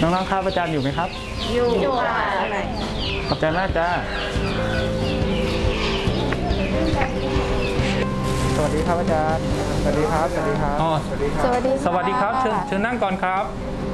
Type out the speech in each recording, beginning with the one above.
น้องๆครับอาจารย์อยู่ไหมครับอยู่ค่ะขอบใจมากจ้าสวัสดีครับอาจารย์สวัสดีครับสวัสดีครับสวัสดีครับสวัสดีสวัสดีครับเชิญนั่งก่อนครับ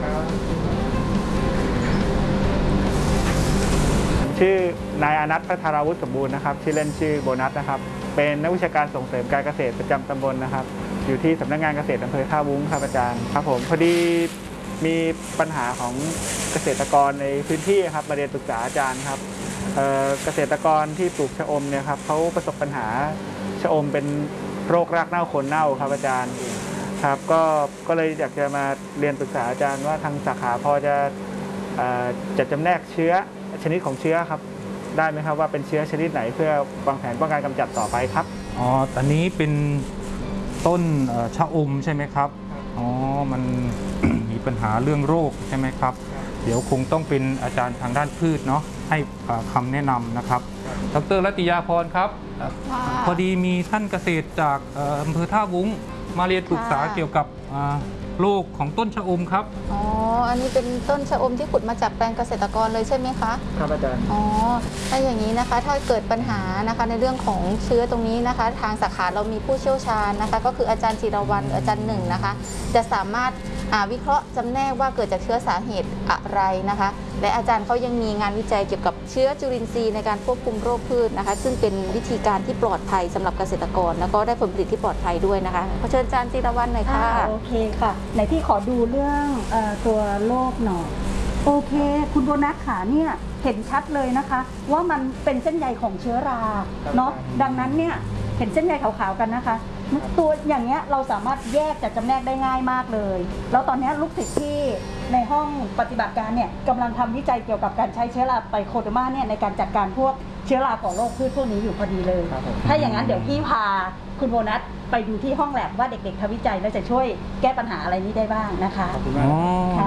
ชื่อนายอานัท พัทราวุฒิสมบูรณ์นะครับชื่อเล่นชื่อโบนัสนะครับเป็นนักวิชาการส่งเสริมการเกษตรประจำตำบลนะครับอยู่ที่สำนักงานเกษตรอำเภอท่าวุ้งครับอาจารย์ครับผมพอดีมีปัญหาของเกษตรกรในพื้นที่ครับมาเรียนปรึกษาอาจารย์ครับเกษตรกรที่ปลูกชะอมเนี่ยครับเขาประสบปัญหาชะอมเป็นโรครากเน่าโคนเน่าครับอาจารย์ครับก็เลยอยากจะมาเรียนปรึกษาอาจารย์ว่าทางสาขาพอจะจัดจำแนกเชื้อชนิดของเชื้อครับได้ไหมครับว่าเป็นเชื้อชนิดไหนเพื่อวางแผนป้องกันกำจัดต่อไปครับอ๋อตอนนี้เป็นต้นชะอมใช่ไหมครับ อ๋อ มัน มีปัญหาเรื่องโรคใช่ไหมครับ เดี๋ยวคงต้องเป็นอาจารย์ทางด้านพืชเนาะให้คำแนะนำนะครับดร.รัตยาพรครับพอดีมีท่านเกษตรจากอำเภอท่าวุ้งมาเรียนปรึกษาเกี่ยวกับโรคของต้นชะอมครับอ๋ออันนี้เป็นต้นชะอมที่ขุดมาจากแปลงเกษตรกรเลยใช่ไหมคะครับอาจารย์อ๋อถ้าอย่างนี้นะคะถ้าเกิดปัญหานะคะในเรื่องของเชื้อตรงนี้นะคะทางสาขาเรามีผู้เชี่ยวชาญนะคะก็คืออาจารย์จิรวรรณอาจารย์หนึ่งนะคะจะสามารถวิเคราะห์จำแนกว่าเกิดจากเชื้อสาเหตุอะไรนะคะและอาจารย์เขายังมีงานวิจัยเกี่ยวกับเชื้อจุลินทรีย์ในการควบคุมโรคพืชนะคะซึ่งเป็นวิธีการที่ปลอดภัยสำหรับเกษตรกรแล้วก็ได้ผลผลิตที่ปลอดภัยด้วยนะคะขอเชิญอาจารย์จิรวรรณหน่อยค่ะโอเคค่ะไหนที่ขอดูเรื่องตัวโรคหน่อยโอเคคุณโบนัสขาเนี่ยเห็นชัดเลยนะคะว่ามันเป็นเส้นใยของเชื้อราเนาะดังนั้นเนี่ยเห็นเส้นใยขาวๆกันนะคะตัวอย่างเงี้ยเราสามารถแยกจัดจำแนกได้ง่ายมากเลยแล้วตอนนี้ลูกศิษย์ที่ในห้องปฏิบัติการเนี่ยกำลังทำวิจัยเกี่ยวกับการใช้เชื้อราไบโคโดมาเนี่ยในการจัดการพวกเชื้อราก่อโรคพืชพวกนี้อยู่พอดีเลยถ้าอย่างนั้นเดี๋ยวพี่พาคุณโบนัสไปดูที่ห้องแลบว่าเด็กๆทำวิจัยแล้วจะช่วยแก้ปัญหาอะไรนี้ได้บ้างนะคะอ๋อ